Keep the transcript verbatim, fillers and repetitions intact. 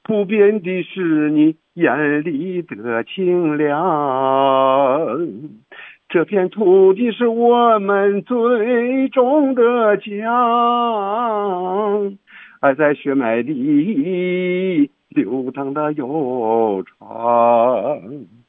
不变的是你眼里的清凉。这片土地是我们最终的家，爱在血脉里流淌的悠长。